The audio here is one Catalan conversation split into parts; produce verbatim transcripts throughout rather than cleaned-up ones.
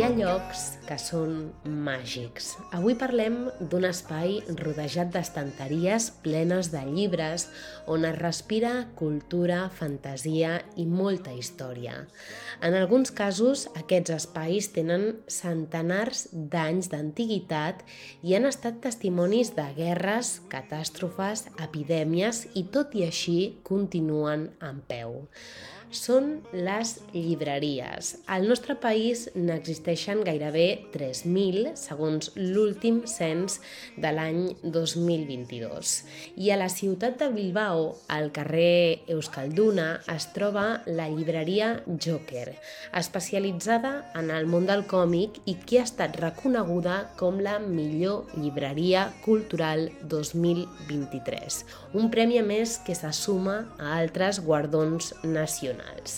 Hi ha llocs que són màgics. Avui parlem d'un espai rodejat d'estanteries plenes de llibres on es respira cultura, fantasia i molta història. En alguns casos, aquests espais tenen centenars d'anys d'antiguitat i han estat testimonis de guerres, catàstrofes, epidèmies i tot i així continuen en peu. Són les llibreries. Al nostre país n'existeixen gairebé tres mil, segons l'últim cens de l'any dos mil vint-i-dos. I a la ciutat de Bilbao, al carrer Euskalduna, es troba la llibreria Joker, especialitzada en el món del còmic i que ha estat reconeguda com la millor llibreria cultural dos mil vint-i-tres. Un premi a més que se suma a altres guardons nacionals.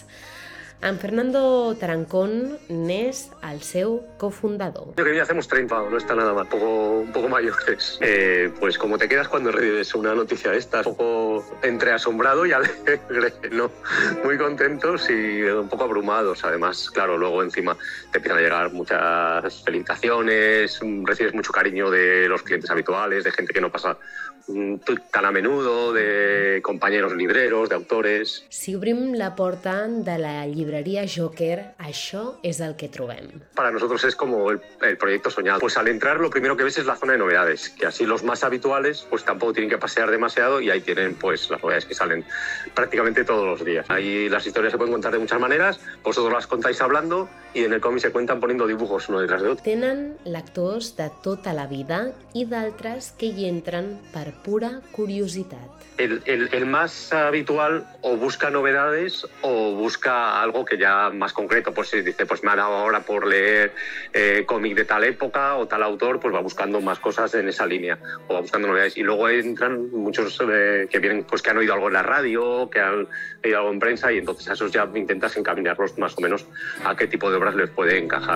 En Fernando Tarancón n'és el seu cofundador. Yo que ya hacemos treinta, no está nada mal, un poco, un poco mayores. Eh, pues como te quedas cuando recibes una noticia de estas, un poco entre asombrado y alegre, ¿no? Muy contentos y un poco abrumados. Además, claro, luego encima te empiezan a llegar muchas felicitaciones, recibes mucho cariño de los clientes habituales, de gente que no pasa tan a menudo, de compañeros libreros, de autores. Si obrim la porta de la llibreria Joker, això és el que trobem. Para nosotros es como el, el proyecto soñado. Pues al entrar lo primero que ves es la zona de novedades, que así los más habituales pues tampoco tienen que pasear demasiado y ahí tienen pues las novedades que salen prácticamente todos los días. Ahí las historias se pueden contar de muchas maneras, vosotros las contáis hablando y en el cómic se cuentan poniendo dibujos uno detrás de otro. Tenen lectors de tota la vida i d'altres que hi entren per pura curiositat. El, el, el más habitual o busca novedades o busca algo que ya más concreto, pues si dice, pues me ha dado ahora por leer eh, cómic de tal época o tal autor, pues va buscando más cosas en esa línea o va buscando novedades. Y luego entran muchos eh, que vienen, pues que han oído algo en la radio, que han oído algo en prensa y entonces a esos ya intentas encaminarlos más o menos a qué tipo de obras les puede encajar.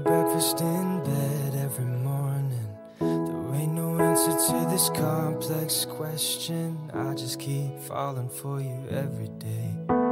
Answer to this complex question, I just keep falling for you every day.